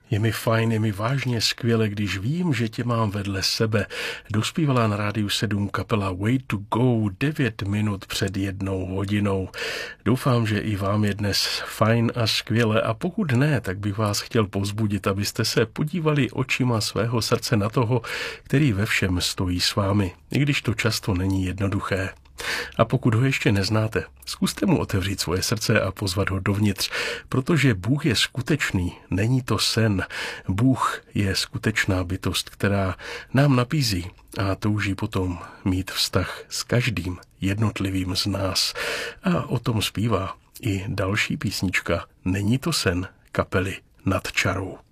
Je mi fajn, je mi vážně skvěle, když vím, že tě mám vedle sebe. Dospívala na Rádiu 7 kapela Way to Go 9 minut před 1:00. Doufám, že i vám je dnes fajn a skvěle, a pokud ne, tak bych vás chtěl povzbudit, abyste se podívali očima svého srdce na toho, který ve všem stojí s vámi, i když to často není jednoduché. A pokud ho ještě neznáte, zkuste mu otevřít svoje srdce a pozvat ho dovnitř, protože Bůh je skutečný, není to sen. Bůh je skutečná bytost, která nám nabízí a touží potom mít vztah s každým jednotlivým z nás. A o tom zpívá i další písnička Není to sen kapely Nad čarou.